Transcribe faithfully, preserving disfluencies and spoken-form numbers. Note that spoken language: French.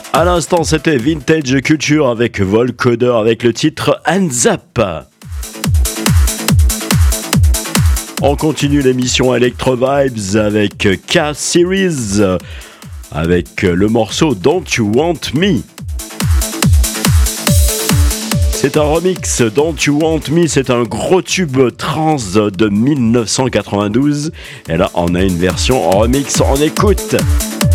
À l'instant, c'était Vintage Culture avec Volcoder avec le titre Hands Up. On continue l'émission Electro Vibes avec K-Series avec le morceau Don't You Want Me. C'est un remix, Don't You Want Me, c'est un gros tube trance de mille neuf cent quatre-vingt-douze. Et là, on a une version en remix, on écoute.